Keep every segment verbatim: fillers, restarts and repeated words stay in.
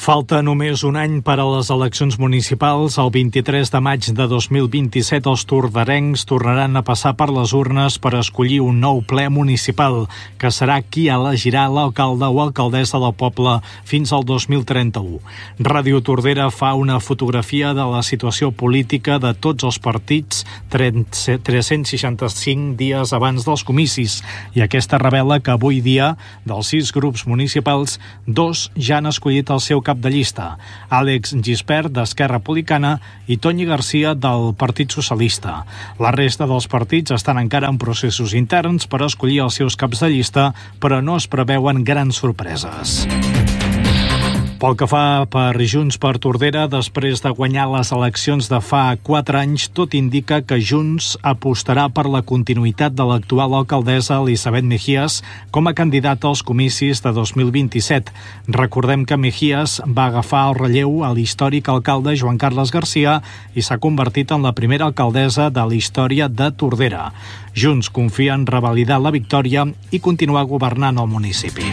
Falta només un any per a les eleccions municipals. El vint-i-tres de maig de dos mil vint-i-set els torderencs tornaran a passar per les urnes per escollir un nou ple municipal, que serà qui elegirà l'alcalde o alcaldessa del poble fins al dos mil trenta-u. Ràdio Tordera fa una fotografia de la situació política de tots els partits tres-cents seixanta-cinc dies abans dels comicis, i aquesta revela que avui dia, dels sis grups municipals, dos ja han escollit el seu cap de llista, Àlex Gispert d'Esquerra Republicana i Toni Garcia del Partit Socialista. La resta dels partits estan encara en processos interns per escollir els seus caps de llista, però no es preveuen grans sorpreses. Pel que fa per Junts per Tordera, després de guanyar les eleccions de fa quatre anys, tot indica que Junts apostarà per la continuïtat de l'actual alcaldessa Elisabet Mejías com a candidata als comicis de dos mil vint-i-set. Recordem que Mejías va agafar el relleu a l'històric alcalde Joan Carles Garcia i s'ha convertit en la primera alcaldessa de la història de Tordera. Junts confia en revalidar la victòria i continuar governant el municipi.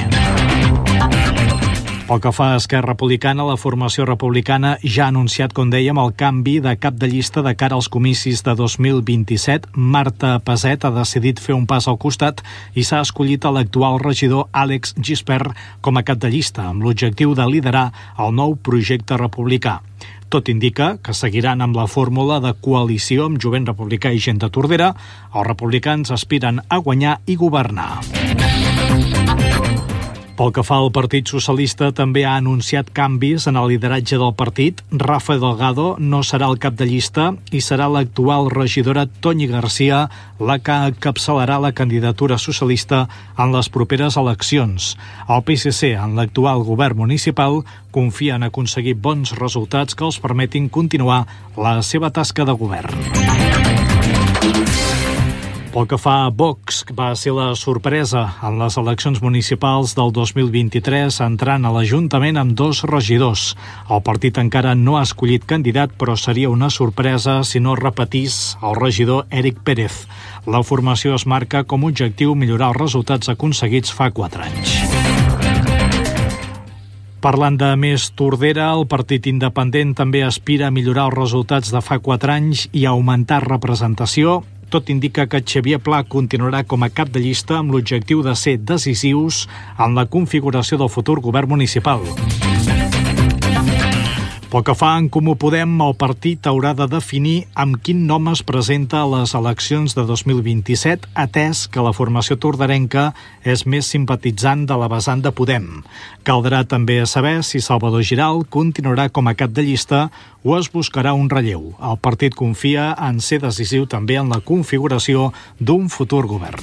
Pel que fa a Esquerra Republicana, la formació republicana ja ha anunciat, com dèiem, el canvi de cap de llista de cara als comicis de dos mil vint-i-set. Marta Peset ha decidit fer un pas al costat i s'ha escollit a l'actual regidor Àlex Gispert com a cap de llista, amb l'objectiu de liderar el nou projecte republicà. Tot indica que seguiran amb la fórmula de coalició amb Jovent Republicà i Gent de Tordera. Els republicans aspiren a guanyar i governar. Pel que fa al Partit Socialista, també ha anunciat canvis en el lideratge del partit. Rafa Delgado no serà el cap de llista i serà l'actual regidora Toni Garcia la que encapçalarà la candidatura socialista en les properes eleccions. El P S C, en l'actual govern municipal, confia en aconseguir bons resultats que els permetin continuar la seva tasca de govern. Pel que fa a Vox, va ser la sorpresa en les eleccions municipals del dos mil vint-i-tres, entrant a l'Ajuntament amb dos regidors. El partit encara no ha escollit candidat, però seria una sorpresa si no repetís el regidor Eric Pérez. La formació es marca com a objectiu millorar els resultats aconseguits fa quatre anys. Parlant de més Tordera, el Partit Independent també aspira a millorar els resultats de fa quatre anys i a augmentar representació. Tot indica que Xavier Pla continuarà com a cap de llista amb l'objectiu de ser decisius en la configuració del futur govern municipal. Pel que fa en Comú Podem, el partit haurà de definir amb quin nom es presenta a les eleccions de dos mil vint-i-set, atès que la formació torderenca és més simpatitzant de la vessant de Podem. Caldrà també saber si Salvador Giral continuarà com a cap de llista o es buscarà un relleu. El partit confia en ser decisiu també en la configuració d'un futur govern.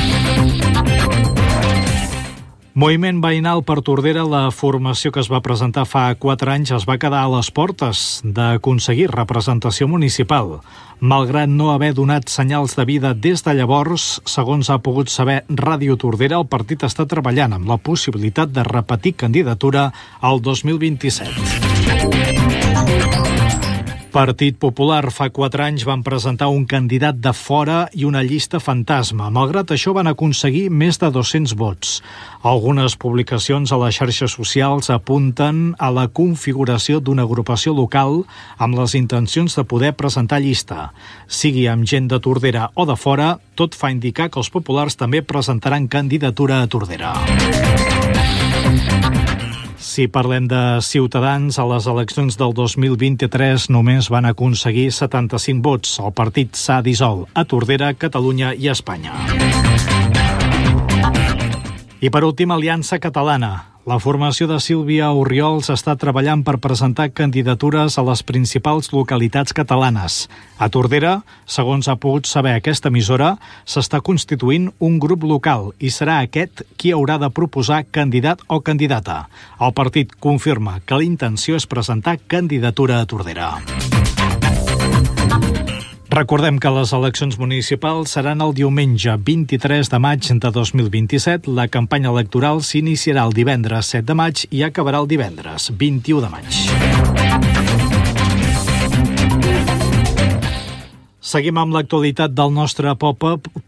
Moviment Veïnal per Tordera, la formació que es va presentar fa quatre anys es va quedar a les portes d'aconseguir representació municipal. Malgrat no haver donat senyals de vida des de llavors, segons ha pogut saber Ràdio Tordera, el partit està treballant amb la possibilitat de repetir candidatura al dos mil vint-i-set. Partit Popular, fa quatre anys van presentar un candidat de fora i una llista fantasma. Malgrat això van aconseguir més de dos-cents vots. Algunes publicacions a les xarxes socials apunten a la configuració d'una agrupació local amb les intencions de poder presentar llista. Sigui amb gent de Tordera o de fora, tot fa indicar que els populars també presentaran candidatura a Tordera. Si parlem de Ciutadans, a les eleccions del dos mil vint-i-tres només van aconseguir setanta-cinc vots. El partit s'ha dissolt a Tordera, Catalunya i Espanya. I per últim, Aliança Catalana. La formació de Sílvia Orriols està treballant per presentar candidatures a les principals localitats catalanes. A Tordera, segons ha pogut saber aquesta emissora, s'està constituint un grup local i serà aquest qui haurà de proposar candidat o candidata. El partit confirma que la intenció és presentar candidatura a Tordera. Recordem que les eleccions municipals seran el diumenge vint-i-tres de maig de dos mil vint-i-set. La campanya electoral s'iniciarà el divendres set de maig i acabarà el divendres vint-i-u de maig. Seguim amb l'actualitat del nostre pop-up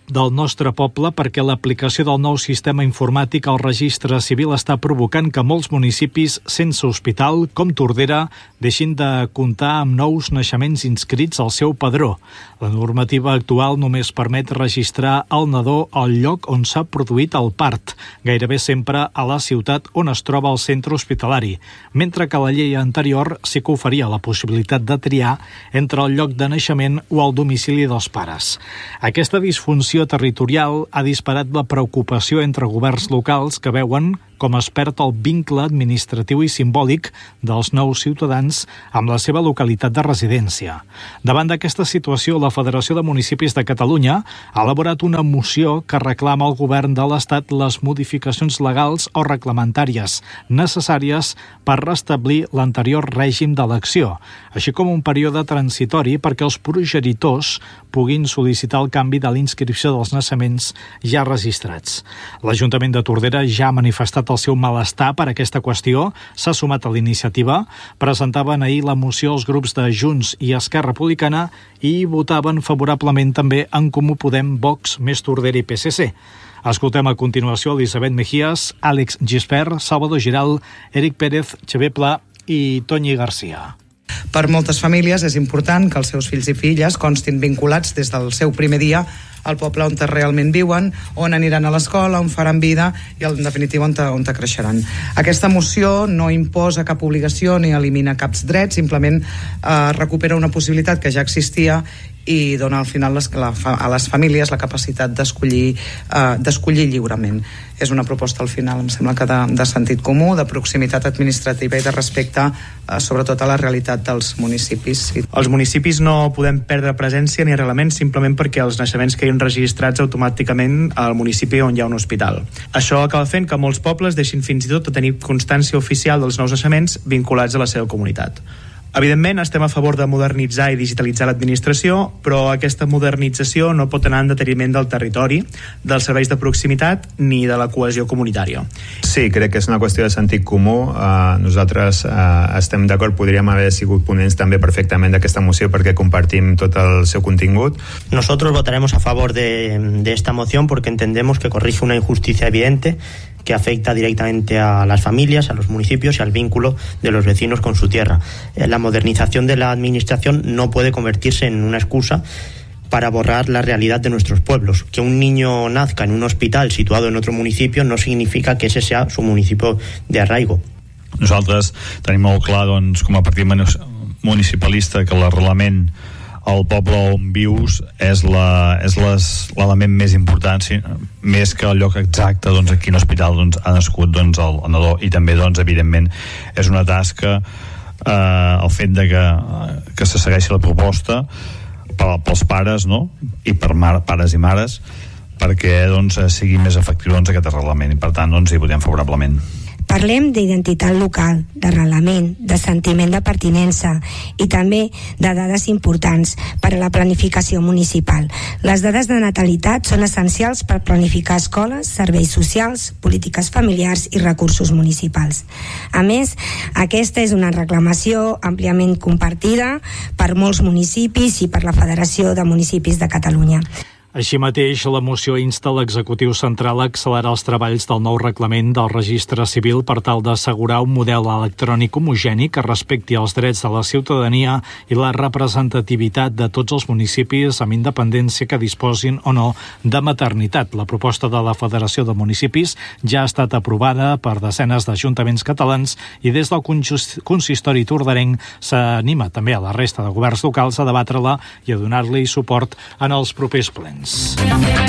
del nostre poble perquè l'aplicació del nou sistema informàtic al registre civil està provocant que molts municipis sense hospital, com Tordera, deixin de comptar amb nous naixements inscrits al seu padró. La normativa actual només permet registrar el nadó al lloc on s'ha produït el part, gairebé sempre a la ciutat on es troba el centre hospitalari, mentre que la llei anterior sí que oferia la possibilitat de triar entre el lloc de naixement o el domicili dels pares. Aquesta disfunció territorial ha disparat la preocupació entre governs locals que veuen com es perd el vincle administratiu i simbòlic dels nous ciutadans amb la seva localitat de residència. Davant d'aquesta situació, la Federació de Municipis de Catalunya ha elaborat una moció que reclama al govern de l'Estat les modificacions legals o reglamentàries necessàries per restablir l'anterior règim d'elecció, així com un període transitori perquè els progenitors puguin sol·licitar el canvi de l'inscripció dels naixements ja registrats. L'Ajuntament de Tordera ja ha manifestat el seu malestar per aquesta qüestió, s'ha sumat a l'iniciativa, presentaven ahir la moció als grups de Junts i Esquerra Republicana i votaven favorablement també en Comú Podem, Vox, Més Tordera i P S C. Escoltem a continuació Elisabet Mejías, Àlex Gispert, Salvador Giral, Eric Pérez, Xavier Pla i Toñi Garcia. Per moltes famílies és important que els seus fills i filles constin vinculats des del seu primer dia al poble on realment viuen, on aniran a l'escola, on faran vida i, en definitiva, on, on creixeran. Aquesta moció no imposa cap obligació ni elimina caps drets, simplement eh, recupera una possibilitat que ja existia i dona al final les, la, a les famílies la capacitat d'escollir eh, d'escollir lliurement. És una proposta al final, em sembla que de, de sentit comú, de proximitat administrativa i de respecte eh, sobretot a la realitat dels municipis. Els municipis no podem perdre presència ni arrelament simplement perquè els naixements quedin registrats automàticament al municipi on hi ha un hospital. Això acaba fent que molts pobles deixin fins i tot de tenir constància oficial dels nous naixements vinculats a la seva comunitat. Evidentment, estem a favor de modernitzar i digitalitzar l'administració, però aquesta modernització no pot anar en detriment del territori, dels serveis de proximitat ni de la cohesió comunitària. Sí, crec que és una qüestió de sentit comú. Uh, nosaltres uh, estem d'acord, podríem haver sigut ponents també perfectament d'aquesta moció perquè compartim tot el seu contingut. Nosotros votaremos a favor de, de esta moción porque entendemos que corrige una injusticia evidente que afecta directamente a las familias, a los municipios y al vínculo de los vecinos con su tierra. La modernización de la administración no puede convertirse en una excusa para borrar la realidad de nuestros pueblos. Que un niño nazca en un hospital situado en otro municipio no significa que ese sea su municipio de arraigo. Nosaltres tenim molt clar, doncs, com a partit municipalista, que l'arrelament al poble on vius és la, és les, l'element més important, sí, més que el lloc exacte, doncs, a quin hospital doncs, ha nascut doncs, el, el nadó, i també doncs, evidentment és una tasca eh, el fet de que, que se segueixi la proposta per, pels pares, no? I per mar, pares i mares, perquè doncs, sigui més efectiu doncs, aquest arrelament, i per tant doncs, hi votem favorablement. Parlem d'identitat local, d'arrelament, de sentiment de pertinença i també de dades importants per a la planificació municipal. Les dades de natalitat són essencials per planificar escoles, serveis socials, polítiques familiars i recursos municipals. A més, aquesta és una reclamació àmpliament compartida per molts municipis i per la Federació de Municipis de Catalunya. Així mateix, la moció insta l'executiu central a accelerar els treballs del nou reglament del registre civil per tal d'assegurar un model electrònic homogeni que respecti els drets de la ciutadania i la representativitat de tots els municipis amb independència que disposin o no de maternitat. La proposta de la Federació de Municipis ja ha estat aprovada per desenes d'ajuntaments catalans i des del consistori tordarenc s'anima també a la resta de governs locals a debatre-la i a donar-li suport en els propers plens.